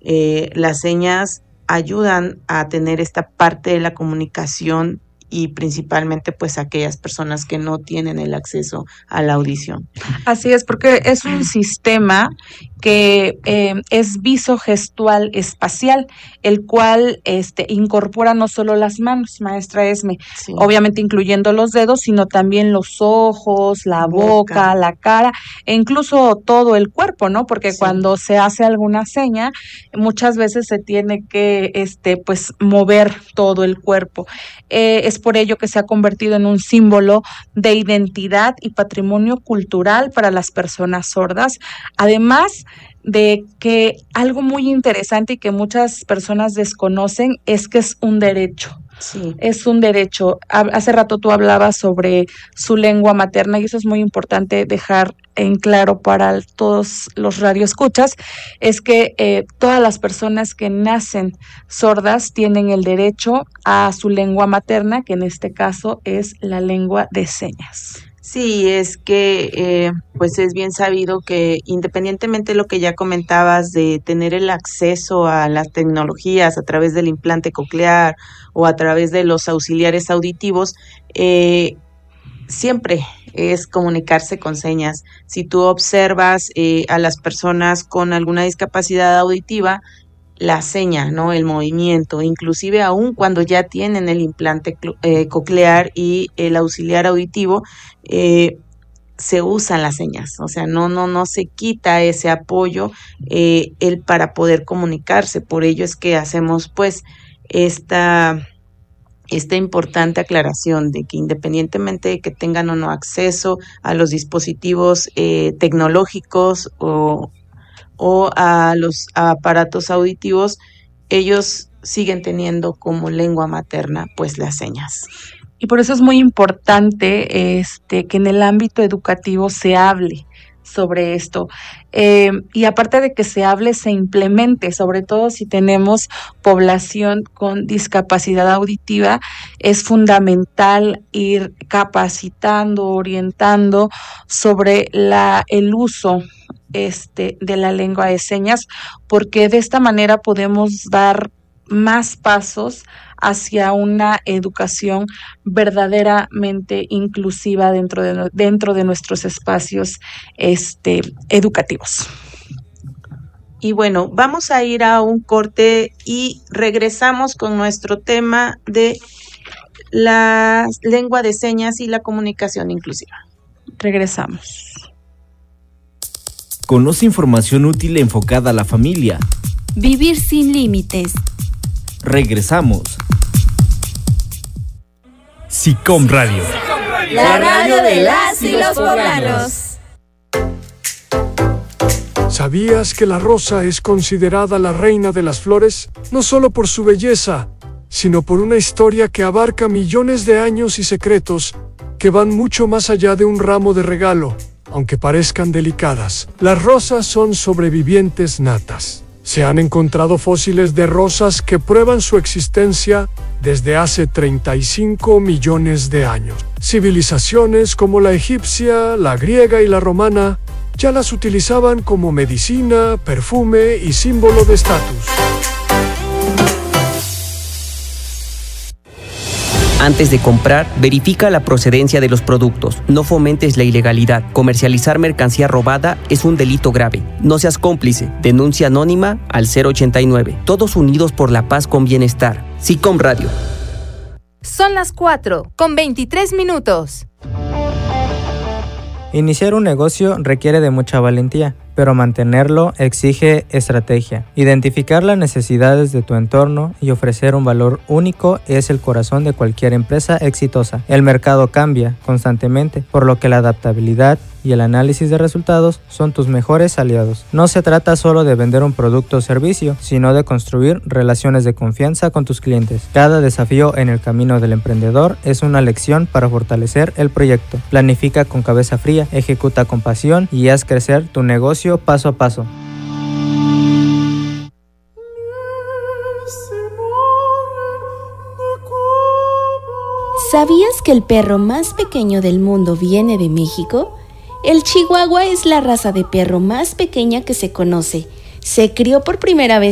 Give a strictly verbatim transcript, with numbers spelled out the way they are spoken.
Eh, las señas ayudan a tener esta parte de la comunicación y principalmente pues aquellas personas que no tienen el acceso a la audición. Así es, porque es un sistema que eh, es visogestual espacial, el cual este, incorpora no solo las manos, maestra Esme, sí. obviamente incluyendo los dedos, sino también los ojos, la boca, boca la cara e incluso todo el cuerpo, ¿no? Porque sí. cuando se hace alguna seña, muchas veces se tiene que este, pues, mover todo el cuerpo. Eh, es por ello que se ha convertido en un símbolo de identidad y patrimonio cultural para las personas sordas, además de que algo muy interesante y que muchas personas desconocen es que es un derecho. Sí. Es un derecho. Hace rato tú hablabas sobre su lengua materna y eso es muy importante dejar en claro para todos los radioescuchas, es que eh, todas las personas que nacen sordas tienen el derecho a su lengua materna, que en este caso es la lengua de señas. Sí, es que eh, pues es bien sabido que independientemente de lo que ya comentabas de tener el acceso a las tecnologías a través del implante coclear o a través de los auxiliares auditivos, eh, siempre es comunicarse con señas. Si tú observas eh, a las personas con alguna discapacidad auditiva, la seña, ¿no? El movimiento, inclusive aún cuando ya tienen el implante eh, coclear y el auxiliar auditivo, eh, se usan las señas, o sea, no, no, no se quita ese apoyo eh, el para poder comunicarse. Por ello es que hacemos pues esta esta importante aclaración de que independientemente de que tengan o no acceso a los dispositivos eh, tecnológicos o o a los aparatos auditivos, ellos siguen teniendo como lengua materna pues las señas. Y por eso es muy importante este, que en el ámbito educativo se hable sobre esto. Eh, y aparte de que se hable, se implemente, sobre todo si tenemos población con discapacidad auditiva, es fundamental ir capacitando, orientando sobre la, el uso este, de la lengua de señas, porque de esta manera podemos dar más pasos hacia una educación verdaderamente inclusiva dentro de, dentro de nuestros espacios este, educativos. Y bueno, vamos a ir a un corte y regresamos con nuestro tema de la lengua de señas y la comunicación inclusiva. Regresamos. Conoce información útil enfocada a la familia. Vivir sin límites. Regresamos. SICOM Radio. La radio de las y los poblanos. ¿Sabías que la rosa es considerada la reina de las flores? No solo por su belleza, sino por una historia que abarca millones de años y secretos que van mucho más allá de un ramo de regalo. Aunque parezcan delicadas, las rosas son sobrevivientes natas. Se han encontrado fósiles de rosas que prueban su existencia desde hace treinta y cinco millones de años. Civilizaciones como la egipcia, la griega y la romana ya las utilizaban como medicina, perfume y símbolo de estatus. Antes de comprar, verifica la procedencia de los productos. No fomentes la ilegalidad. Comercializar mercancía robada es un delito grave. No seas cómplice. Denuncia anónima al cero ochenta y nueve. Todos unidos por la paz con bienestar. SICOM Radio. Son las cuatro con veintitrés minutos. Iniciar un negocio requiere de mucha valentía, pero mantenerlo exige estrategia. Identificar las necesidades de tu entorno y ofrecer un valor único es el corazón de cualquier empresa exitosa. El mercado cambia constantemente, por lo que la adaptabilidad y el análisis de resultados son tus mejores aliados. No se trata solo de vender un producto o servicio, sino de construir relaciones de confianza con tus clientes. Cada desafío en el camino del emprendedor es una lección para fortalecer el proyecto. Planifica con cabeza fría, ejecuta con pasión y haz crecer tu negocio paso a paso. ¿Sabías que el perro más pequeño del mundo viene de México? El chihuahua es la raza de perro más pequeña que se conoce. Se crió por primera vez